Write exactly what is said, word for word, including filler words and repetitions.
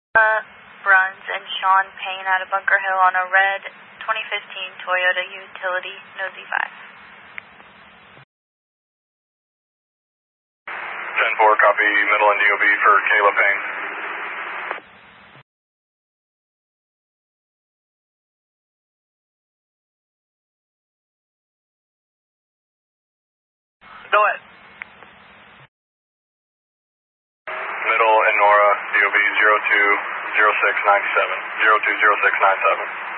Uh, Bruns and Sean Payne out of Bunker Hill on a red twenty fifteen Toyota Utility, no Z five. ten four, copy middle Indigo B for Kayla Payne. Go ahead. Middle and Nora, D O B zero two zero six nine seven, zero two zero six nine seven.